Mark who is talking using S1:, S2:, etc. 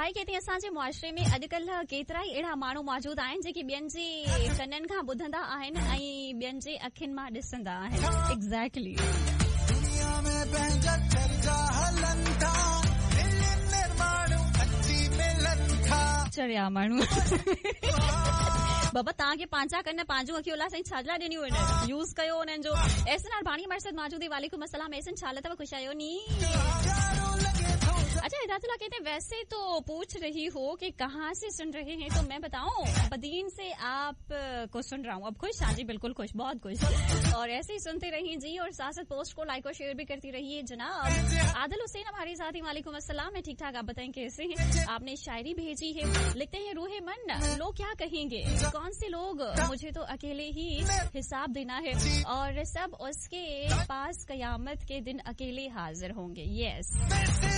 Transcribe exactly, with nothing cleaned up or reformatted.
S1: भाई कहती हैं असांजे मुआशरे में अॼुकल्ह केतिरा ई अहिड़ा माण्हू मौजूद आहिनि जेके ॿियनि जे कननि खां ॿुधंदा आहिनि ऐं ॿियनि जे अखियुनि मां ॾिसंदा आहिनि। एग्ज़ैक्टली। चरिया माण्हू बाबा तव्हांखे पंहिंजा कन पंहिंजूं अखियूं अलाह साईं छा लाइ ॾिनियूं आहिनि, यूज़ कयो उन्हनि जो। एहसन अरबानी मर्सद मौजूद, वालेकुम अस्सलाम। एहसन छा हालत, खुश आयो नी? अच्छा हिदायतुल्लाह कहते हैं वैसे तो पूछ रही हो कि कहाँ से सुन रहे हैं, तो मैं बताऊं बदीन से आप को सुन रहा हूँ। अब खुश? हाँ जी बिल्कुल खुश, बहुत खुश। और ऐसे ही सुनते रहिए जी, और साथ साथ पोस्ट को लाइक और शेयर भी करती रहिए जनाब। आदिल हुसैन हमारे साथ ही, वालेकुम अस्सलाम। मैं ठीक ठाक, आप बताएं कैसे हैं? आपने शायरी भेजी है, लिखते हैं रूहे मन लोग क्या कहेंगे, कौन से लोग, मुझे तो अकेले ही हिसाब देना है और सब उसके पास कयामत के दिन अकेले हाजिर होंगे। यस